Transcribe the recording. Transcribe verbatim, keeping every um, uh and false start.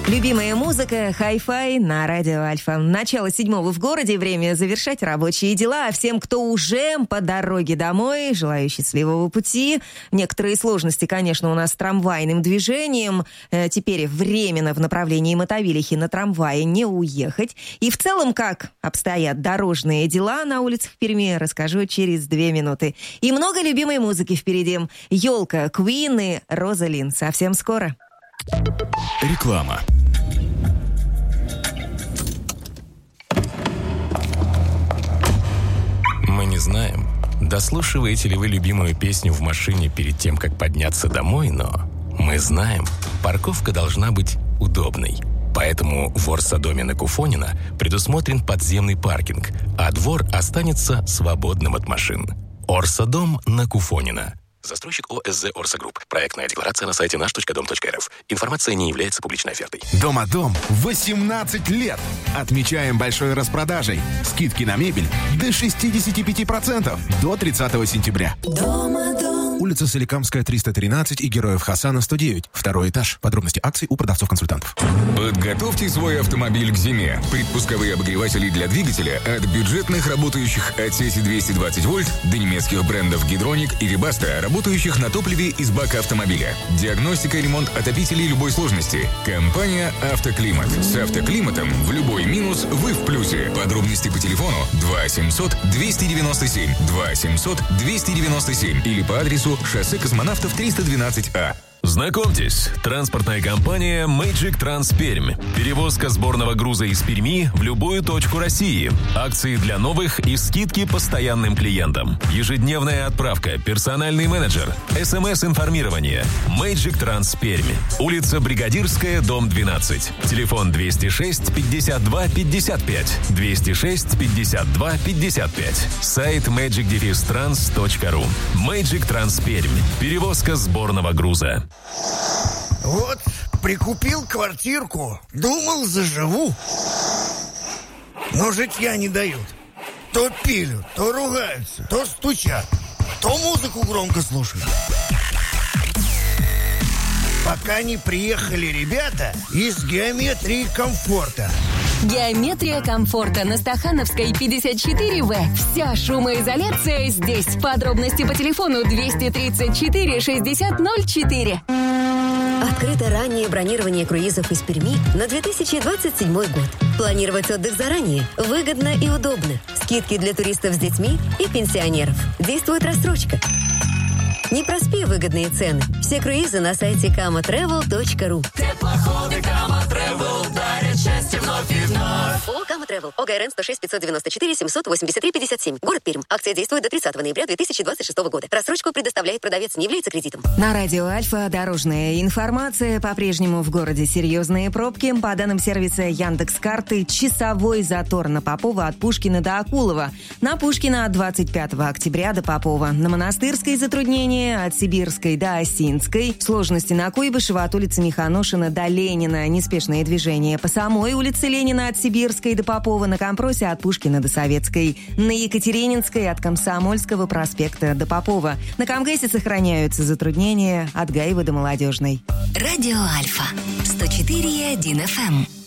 Любимая музыка, хай-фай на радио Альфа. Начало седьмого в городе, время завершать рабочие дела. А всем, кто уже по дороге домой, желаю счастливого пути. Некоторые сложности, конечно, у нас с трамвайным движением. Теперь временно в направлении Мотовилихи на трамвае не уехать. И в целом, как обстоят дорожные дела на улицах Перми, расскажу через две минуты. И много любимой музыки впереди. Ёлка, Куин и Розалин. Совсем скоро. Реклама. Мы не знаем, дослушиваете ли вы любимую песню в машине перед тем, как подняться домой, но мы знаем, парковка должна быть удобной. Поэтому в Орсодоме на Куфонина предусмотрен подземный паркинг, а двор останется свободным от машин. Орсодом на Куфонина. Застройщик ОСЗ «Орса Групп». Проектная декларация на сайте наш точка дом точка эр эф. Информация не является публичной офертой. Дома-дом восемнадцать лет. Отмечаем большой распродажей. Скидки на мебель до шестьдесят пять процентов до тридцатого сентября. Дома-дом. Улица Соликамская, триста тринадцать и Героев Хасана, сто девять. Второй этаж. Подробности акций у продавцов-консультантов. Подготовьте свой автомобиль к зиме. Предпусковые обогреватели для двигателя от бюджетных, работающих от сети двести двадцать вольт, до немецких брендов Гидроник и Рибаста, работающих на топливе из бака автомобиля. Диагностика и ремонт отопителей любой сложности. Компания «Автоклимат». С «Автоклиматом» в любой минус вы в плюсе. Подробности по телефону два семьсот двести девяносто семь, два семьсот двести девяносто семь или по адресу шоссе Космонавтов триста двенадцать А. Знакомьтесь, транспортная компания Magic Trans Пермь. Перевозка сборного груза из Перми в любую точку России. Акции для новых и скидки постоянным клиентам. Ежедневная отправка, персональный менеджер, СМС-информирование. Magic Trans Пермь. Улица Бригадирская, дом двенадцать. Телефон двести шесть пятьдесят два пятьдесят пять. двести шесть пятьдесят два пятьдесят пять. Сайт magic dash trans точка ру. Magic Trans Пермь. Перевозка сборного груза. Вот, прикупил квартирку, думал, заживу. Но житья не дают. То пилят, то ругаются, то стучат, то музыку громко слушают. Пока не приехали ребята из геометрии комфорта. Геометрия комфорта на Стахановской пятьдесят четыре вэ. Вся шумоизоляция здесь. Подробности по телефону двести тридцать четыре шестьдесят ноль четыре. Открыто раннее бронирование круизов из Перми на две тысячи двадцать седьмой год. Планировать отдых заранее выгодно и удобно. Скидки для туристов с детьми и пенсионеров. Действует рассрочка. Не проспи выгодные цены. Все круизы на сайте кама трэвел точка ру. Теплоходы Кама Тревел дарят счастье вновь и вновь. ООО «Кама Тревел». ОГРН сто шесть пятьсот девяносто четыре семьсот восемьдесят три пятьдесят семь. Город Пермь. Акция действует до тридцатого ноября две тысячи двадцать шестого года. Рассрочку предоставляет продавец, не является кредитом. На радио Альфа дорожная информация. По-прежнему в городе серьезные пробки. По данным сервиса Яндекс.Карты, часовой затор на Попова от Пушкина до Акулова. На Пушкина от двадцать пятого октября до Попова. На Монастырской затруднение от Сибирской до Осинской. Сложности на Куйбышева от улицы Миханошина до Ленина. Неспешное движение по самой улице Ленина от Сибирской до Попова. На Компросе от Пушкина до Советской. На Екатерининской от Комсомольского проспекта до Попова. На Камгэсе сохраняются затруднения от Гаева до Молодежной. Радио Альфа сто четыре и один эф эм.